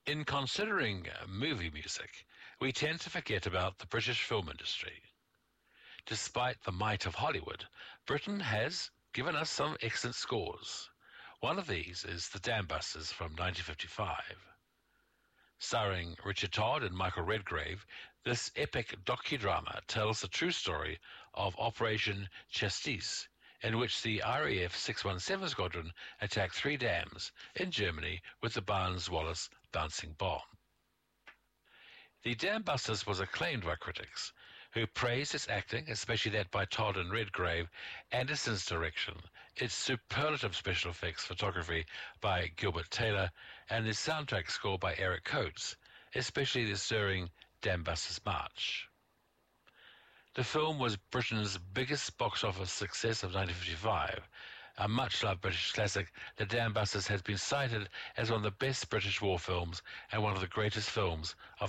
In considering movie music, we tend to forget about the British film industry. Despite the might of Hollywood, Britain has given us some excellent scores. One of these is The Dam Busters from 1955. Starring Richard Todd and Michael Redgrave, this epic docudrama tells the true story of Operation Chastis, in which the RAF 617 Squadron attacked 3 dams in Germany with the Barnes-Wallis bouncing bomb. The Dam Busters was acclaimed by critics, who praised its acting, especially that by Todd and Redgrave, Anderson's direction, its superlative special effects photography by Gilbert Taylor, and its soundtrack score by Eric Coates, especially the stirring Dam Busters March. The film was Britain's biggest box office success of 1955. A much-loved British classic, The Dam Busters has been cited as one of the best British war films and one of the greatest films of